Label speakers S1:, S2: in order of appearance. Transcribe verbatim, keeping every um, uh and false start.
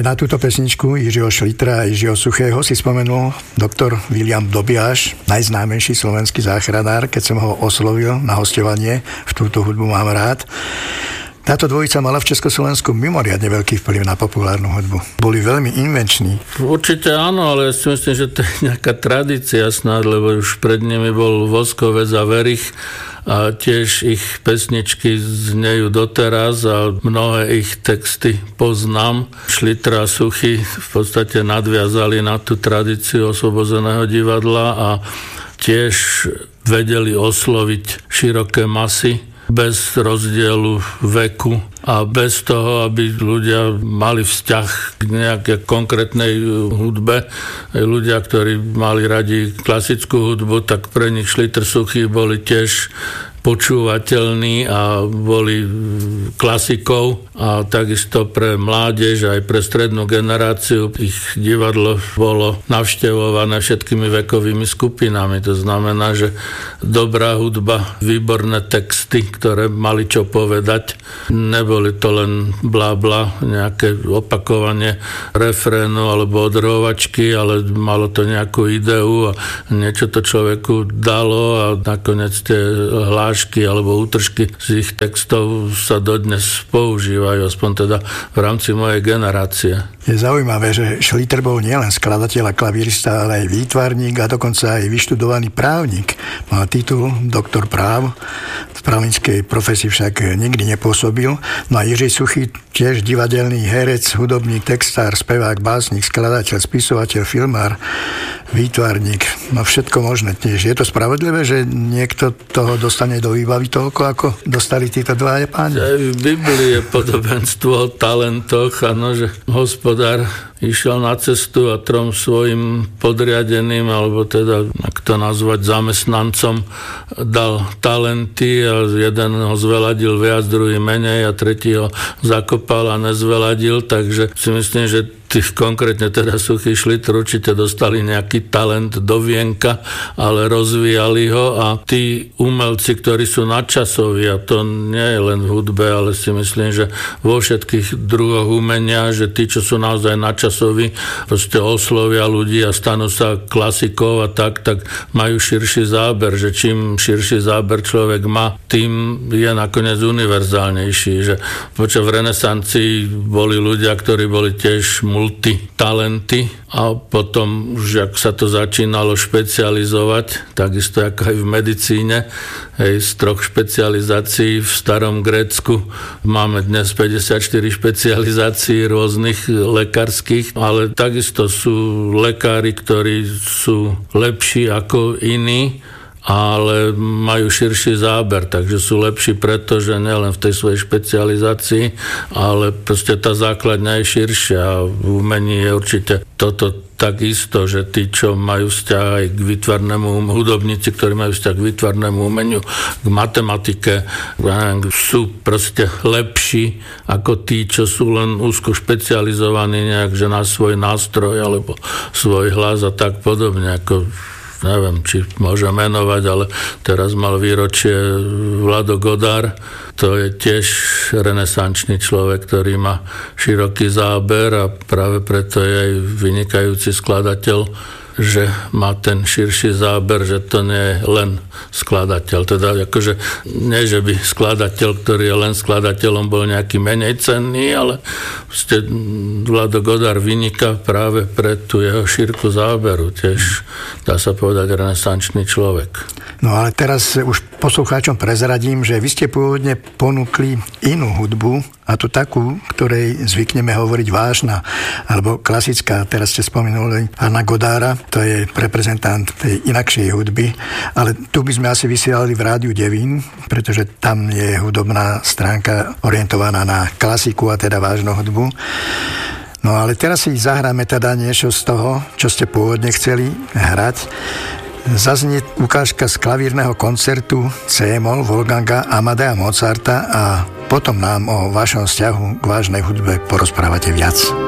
S1: Na túto pesničku Jiřího Šlitra a Jiřího Suchého si spomenul doktor William Dobiaš, najznámejší slovenský záchranár, keď som ho oslovil na hosťovanie v Túto hudbu mám rád. Táto dvojica mala v Československu mimoriadne veľký vplyv na populárnu hudbu. Boli veľmi invenční. Určite áno, ale ja si myslím, že to je nejaká tradícia snad, lebo už pred nimi bol Voskovec a Verich a tiež ich pesničky znejú doteraz a mnohé ich texty poznám. Šlitra a Suchý v podstate nadviazali na tú tradíciu Osvobozeného divadla a tiež vedeli osloviť široké masy bez rozdielu veku a bez toho, aby ľudia mali vzťah k nejakej konkrétnej hudbe. Ľudia, ktorí mali radi klasickú hudbu, tak pre nich Šliter Suchý boli tiež počúvateľní a boli klasikou a takisto pre mládež aj pre strednú generáciu ich divadlo bolo navštevované všetkými vekovými skupinami. To znamená, že dobrá hudba, výborné texty, ktoré mali čo povedať, neboli to len blá blá, nejaké opakovanie refrénu alebo odrovačky, ale malo to nejakú ideu a niečo to človeku dalo a nakoniec tie hlášky alebo útržky z ich textov sa dodnes používajú, aspoň teda v rámci mojej generácie. Je zaujímavé, že Šliter bol nielen skladateľ a klavírista, ale aj výtvarník a dokonca aj vyštudovaný právnik. Mal titul doktor práv, v právnickej profesii však nikdy nepôsobil. No a Jiří Suchý, tiež divadelný herec, hudobník, textár, spevák, básnik, skladateľ, spisovateľ, filmár, výtvarník, no všetko možné tiež. Je to spravodlivé, že niekto toho dostane do výbavy toľko, ako dostali títo dvaja páni? V Biblii je podobenstvo o talentoch, ano, že hospodár išiel na cestu a trom svojim podriadeným, alebo teda, ak to nazvať zamestnancom, dal talenty a jeden ho zveladil viac, druhý menej a tretí ho zakopal a nezveladil, takže si myslím, že tých konkrétne teda Suchý, Šliter určite dostali nejaký talent do vienka, ale rozvíjali ho a tí umelci, ktorí sú nadčasoví, a to nie je len v hudbe, ale si myslím, že vo všetkých druhoch umenia, že tí, čo sú naozaj nadčasoví, proste oslovia ľudí a stanú sa klasikou a tak, tak majú širší záber, že čím širší záber človek má, tým je nakoniec univerzálnejší, že počas v renesancii boli ľudia, ktorí boli tiež multitalenty a potom už ak sa to začínalo špecializovať, takisto ako aj v medicíne, hej, z troch špecializácií v starom Grécku máme dnes päťdesiatštyri špecializácií rôznych lekárskych, ale takisto sú lekári, ktorí sú lepší ako iní, ale majú širší záber, takže sú lepší preto, že nielen v tej svojej špecializácii, ale proste tá základňa je širšia. V umení je určite toto takisto, že tí, čo majú vzťah aj k výtvarnému, hudobníci, ktorí majú vzťah k výtvarnému umeniu, k matematike, sú proste lepší ako tí, čo sú len úzko špecializovaní nejak, že na svoj nástroj alebo svoj hlas a tak podobne, ako neviem, či môžem menovať, ale teraz mal výročie Vlado Godár. To je tiež renesančný človek, ktorý má široký záber a práve preto je aj vynikajúci skladateľ, že má ten širší záber, že to nie je len skladateľ. Teda akože nie, že by skladateľ, ktorý je len skladateľom, bol nejaký menej cenný, ale ste Vlado Godár vyniká práve pre tú jeho šírku záberu. Tiež dá sa povedať renesančný človek. No ale teraz už poslucháčom prezradím, že vy ste pôvodne ponúkli inú hudbu, a to takú, ktorej zvykneme hovoriť vážna, alebo klasická. Teraz ste spomenuli Pána Godára, to je reprezentant tej inakšej hudby, ale tu by sme asi vysielali v Rádiu Devín, pretože tam je hudobná stránka orientovaná na klasiku a teda vážnu hudbu. No ale teraz si zahráme teda niečo z toho, čo ste pôvodne chceli hrať. Zaznie ukážka z klavírneho koncertu C-moll Wolfganga Amadea Mozarta a potom nám o vašom vzťahu k vážnej hudbe porozprávate viac.